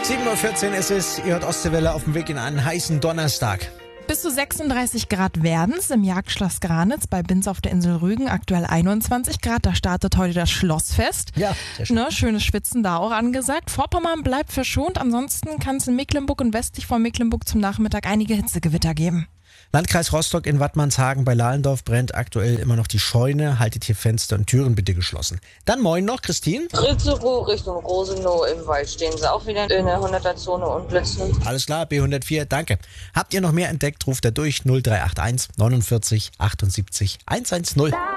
7:14 Uhr ist es. Ihr hört Ostseewelle auf dem Weg in einen heißen Donnerstag. Bis zu 36 Grad werden's im Jagdschloss Granitz bei Binz auf der Insel Rügen. Aktuell 21 Grad. Da startet heute das Schlossfest. Ja, sehr schön. Schönes Schwitzen da auch angesagt. Vorpommern bleibt verschont. Ansonsten kann es in Mecklenburg und westlich von Mecklenburg zum Nachmittag einige Hitzegewitter geben. Landkreis Rostock in Wattmannshagen bei Lahlendorf brennt aktuell immer noch die Scheune. Haltet hier Fenster und Türen bitte geschlossen. Dann moin noch, Christine. Ritzerow Richtung Rosenow im Wald stehen sie auch wieder in der 100er-Zone und blitzen. Alles klar, B104, danke. Habt ihr noch mehr entdeckt, ruft er durch 0381 49 78 110.